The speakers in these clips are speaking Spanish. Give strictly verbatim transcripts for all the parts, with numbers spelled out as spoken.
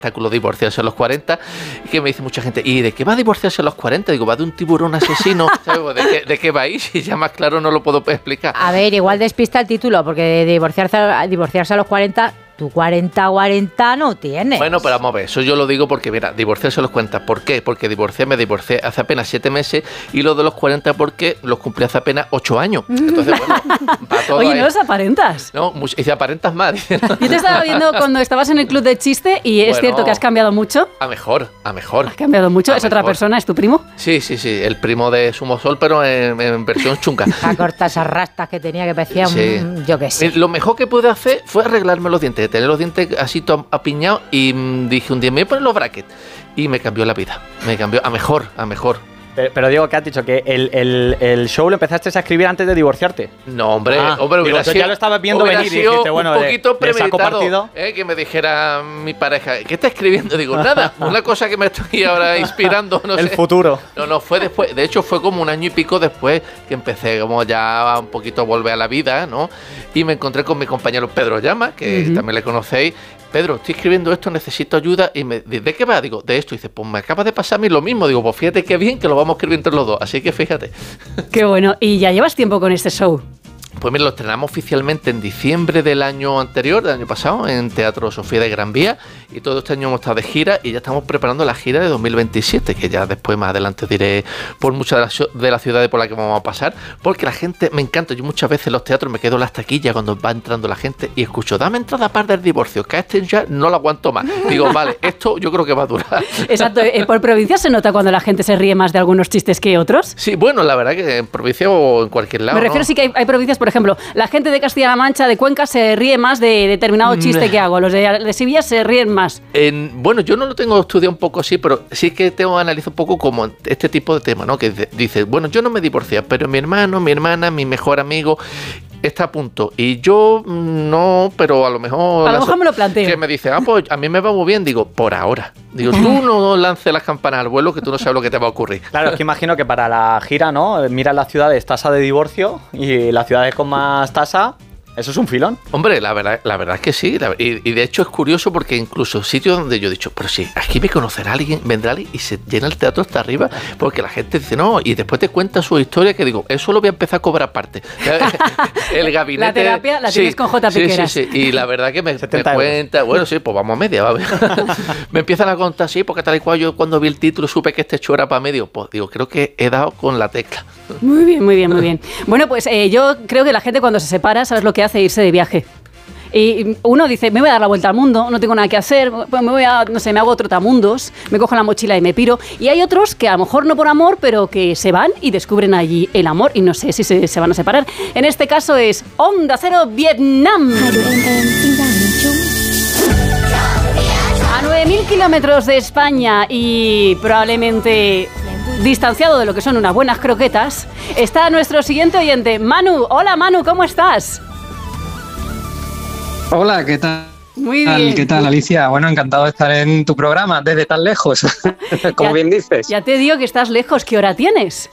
divorciarse a los cuarenta, y que me dice mucha gente, ¿y de qué va a divorciarse a los cuarenta? Digo, va de un tiburón asesino, ¿sabes? ¿De qué, de qué vais? Y ya más claro no lo puedo explicar. A ver, igual despista el título, porque de divorciarse, divorciarse a los cuarenta... Tú cuarenta, cuarenta no tienes. Bueno, pero vamos a ver, eso yo lo digo porque, mira, divorciarse a los cuarenta. ¿Por qué? Porque divorcié, me divorcié hace apenas siete meses y lo de los cuarenta porque los cumplí hace apenas ocho años. Entonces, bueno, va todo Oye, ahí. ¿no los aparentas? No, mucho, y si aparentas más. Yo te estaba viendo cuando estabas en el club de chiste y es Bueno, cierto que has cambiado mucho. A mejor, a mejor. Has cambiado mucho. A ¿Es otra mejor. persona? ¿Es tu primo? Sí, sí, sí, el primo de Sumosol, pero en, en versión chunga. A cortar esas rastas que tenía que parecía Sí. un, yo qué sé. Lo mejor que pude hacer fue arreglarme los dientes, tener los dientes así todo apiñados y mmm, dije un día, me voy a poner los brackets y me cambió la vida, me cambió a mejor, a mejor. Pero, pero Diego, ¿qué has dicho? ¿Que el, el, el show lo empezaste a escribir antes de divorciarte? No, hombre, Ah, hombre, digo, hubiera tú sido, ya lo estabas viendo hubiera venir y sido dijiste, bueno, un poquito le- le saco premeditado, partido. eh, que me dijera mi pareja, ¿qué está escribiendo? Digo, nada, una cosa que me estoy ahora inspirando, no El sé. futuro. No, no, fue después, de hecho fue como un año y pico después que empecé como ya un poquito a volver a la vida, ¿no? Y me encontré con mi compañero Pedro Llama, que uh-huh. también le conocéis. Pedro, estoy escribiendo esto, necesito ayuda. Y me dice, ¿de qué va? Digo, de esto. Y dice, pues me acaba de pasar a mí lo mismo. Digo, pues fíjate qué bien que lo vamos a escribir entre los dos. Así que fíjate. Qué bueno. ¿Y ya llevas tiempo con este show? Pues mira, lo estrenamos oficialmente en diciembre del año anterior, del año pasado, en Teatro Sofía de Gran Vía, y todo este año hemos estado de gira y ya estamos preparando la gira de dos mil veintisiete, que ya después más adelante diré por muchas de las de la ciudades por las que vamos a pasar, porque la gente, me encanta, yo muchas veces en los teatros me quedo en las taquillas cuando va entrando la gente y escucho, dame entrada para el divorcio, que a este ya no lo aguanto más. Digo, vale, esto yo creo que va a durar. Exacto, ¿por provincia se nota cuando la gente se ríe más de algunos chistes que otros? Sí, bueno, la verdad que en provincia o en cualquier lado, me refiero ¿no? sí que hay, hay provincias, por ejemplo, la gente de Castilla-La Mancha, de Cuenca, se ríe más de determinado chiste que hago. Los de, de Sevilla se ríen más. En, bueno, yo no lo tengo estudiado un poco así, pero sí que tengo analizado un poco como este tipo de tema, ¿no? Que dice, bueno, yo no me divorcié, pero mi hermano, mi hermana, mi mejor amigo está a punto. Y yo no, pero a lo mejor... A lo mejor me lo planteo. Que me dice, ah, pues a mí me va muy bien. Digo, por ahora. Digo, tú no lances las campanas al vuelo, que tú no sabes lo que te va a ocurrir. Claro, es que imagino que para la gira, ¿no? Mira las ciudades tasa de divorcio y las ciudades con más tasa... ¿Eso es un filón? Hombre, la verdad, la verdad es que sí. La, y, y de hecho es curioso porque incluso sitios donde yo he dicho, pero sí, aquí me conocerá alguien, vendrá alguien y se llena el teatro hasta arriba porque la gente dice, no, y después te cuenta su historia que digo, eso lo voy a empezar a cobrar aparte. El gabinete... La terapia la sí, tienes con J. Piqueras. Sí, sí, sí. Y la verdad que me, me cuenta, bueno, sí, pues vamos a media, va. Me empiezan a contar, sí, porque tal y cual yo cuando vi el título supe que este show era para medio. Pues digo, creo que he dado con la tecla. Muy bien, muy bien, muy bien. Bueno, pues eh, yo creo que la gente cuando se separa, ¿sabes lo que hace? Irse de viaje. Y uno dice, me voy a dar la vuelta al mundo, no tengo nada que hacer, pues me voy a, no sé, me hago trotamundos, me cojo la mochila y me piro. Y hay otros que a lo mejor no por amor, pero que se van y descubren allí el amor y no sé si se, se van a separar. En este caso es Onda Cero Vietnam. A nueve mil kilómetros de España y probablemente distanciado de lo que son unas buenas croquetas, está nuestro siguiente oyente, Manu. Hola Manu, ¿cómo estás? Hola, ¿qué tal? Muy bien. ¿Qué tal, Alicia? Bueno, encantado de estar en tu programa desde tan lejos, como ya, bien dices. Ya te digo que estás lejos. ¿Qué hora tienes?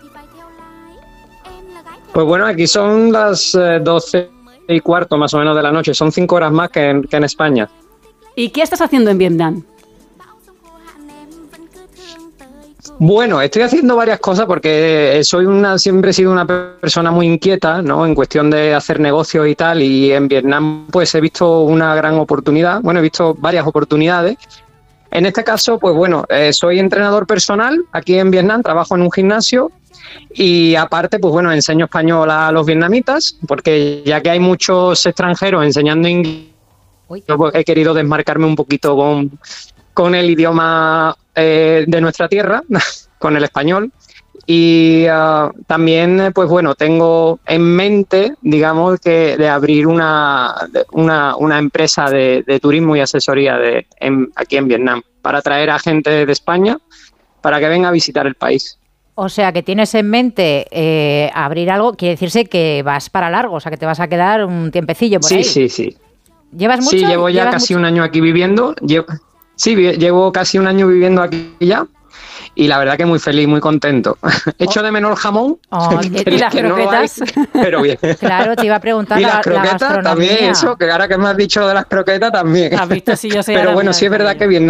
Pues bueno, aquí son las eh, doce y cuarto más o menos de la noche. Son cinco horas más que en, que en España. ¿Y qué estás haciendo en Vietnam? Bueno, estoy haciendo varias cosas porque soy una, siempre he sido una persona muy inquieta, ¿no? En cuestión de hacer negocios y tal, y en Vietnam pues he visto una gran oportunidad, bueno, he visto varias oportunidades. En este caso, pues bueno, eh, soy entrenador personal aquí en Vietnam, trabajo en un gimnasio y aparte, pues bueno, enseño español a los vietnamitas, porque ya que hay muchos extranjeros enseñando inglés, yo he querido desmarcarme un poquito con, con el idioma eh, de nuestra tierra, con el español. Y uh, también, pues bueno, tengo en mente, digamos, que de abrir una, una, una empresa de, de turismo y asesoría de, en, aquí en Vietnam, para traer a gente de España para que venga a visitar el país. O sea, que tienes en mente eh, abrir algo, quiere decirse que vas para largo, o sea, que te vas a quedar un tiempecillo por sí, ahí. Sí, sí, sí. ¿Llevas mucho? Sí, llevo ya casi mucho? un año aquí viviendo. Llevo, sí, llevo casi un año viviendo aquí ya. Y la verdad que muy feliz, muy contento. Echo oh. de menos el jamón. Oh, ¿Y las croquetas? No hay, pero bien. Claro, te iba a preguntar y la, las croquetas la gastronomía. también, eso, que ahora que me has dicho de las croquetas también. ¿Has visto si yo soy Pero bueno, la sí es verdad que Vietnam